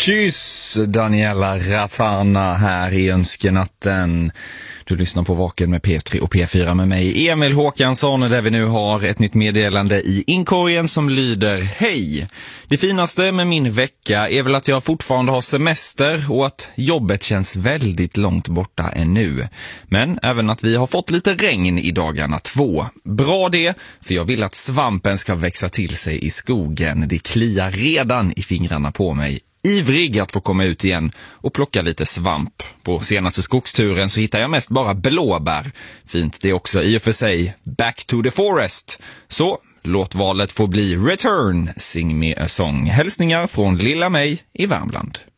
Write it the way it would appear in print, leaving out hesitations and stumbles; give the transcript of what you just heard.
Kyss, Daniela Ratana här i Önskenatten. Du lyssnar på Vaken med P3 och P4 med mig, Emil Håkansson, där vi nu har ett nytt meddelande i inkorgen som lyder: Hej! Det finaste med min vecka är väl att jag fortfarande har semester och att jobbet känns väldigt långt borta ännu. Men även att vi har fått lite regn i dagarna 2. Bra det, för jag vill att svampen ska växa till sig i skogen. Det kliar redan i fingrarna på mig. Ivrig att få komma ut igen och plocka lite svamp. På senaste skogsturen så hittar jag mest bara blåbär. Fint det också i och för sig. Back to the forest. Så låt valet få bli Return, Sing me a song. Hälsningar från lilla mig i Värmland.